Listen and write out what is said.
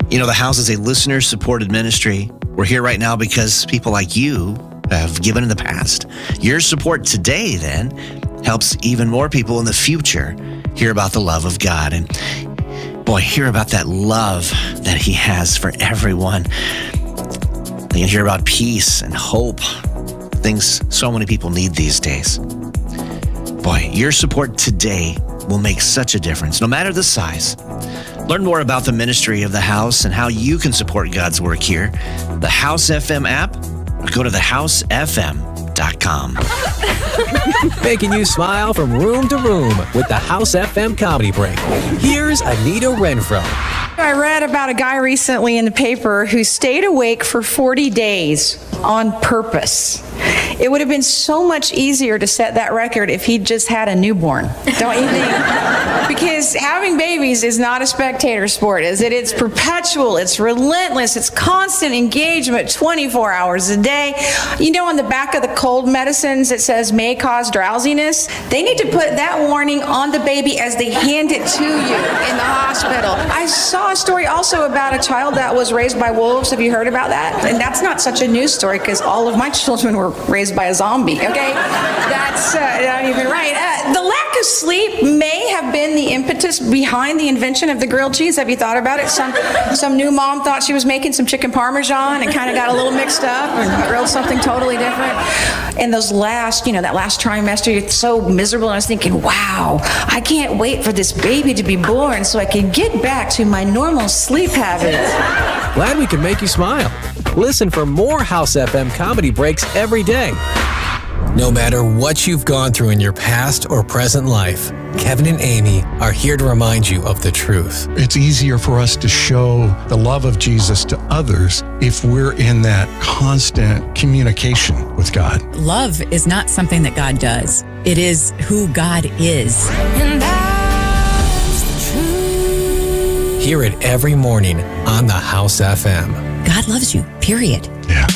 You know, the House is a listener-supported ministry. We're here right now because people like you have given in the past. Your support today, then, helps even more people in the future hear about the love of God. And boy, hear about that love that he has for everyone. They can hear about peace and hope, things so many people need these days. Boy, your support today will make such a difference, no matter the size. Learn more about the ministry of the House and how you can support God's work here. The House FM app, or go to thehousefm.com. Making you smile from room to room with the House FM Comedy Break. Here's Anita Renfro. I read about a guy recently in the paper who stayed awake for 40 days on purpose. It would have been so much easier to set that record if he'd just had a newborn, don't you think? Because having babies is not a spectator sport, is it? It's perpetual, it's relentless, it's constant engagement 24 hours a day. You know, on the back of the cold medicines it says may cause drowsiness. They need to put that warning on the baby as they hand it to you in the hospital. I saw a story also about a child that was raised by wolves. Have you heard about that? And that's not such a news story because all of my children were raised by a zombie, okay? That's not even right. The lack of sleep may have been the impetus behind the invention of the grilled cheese. Have you thought about it? Some new mom thought she was making some chicken parmesan and kind of got a little mixed up and grilled something totally different. And those that last trimester, you're so miserable. And I was thinking, wow, I can't wait for this baby to be born so I can get back to my normal sleep habits. Glad we can make you smile. Listen for more House FM Comedy Breaks every day. No matter what you've gone through in your past or present life, Kevin and Amy are here to remind you of the truth. It's easier for us to show the love of Jesus to others if we're in that constant communication with God. Love is not something that God does. It is who God is. And that's the truth. Hear it every morning on the House FM. God loves you, period. Yeah.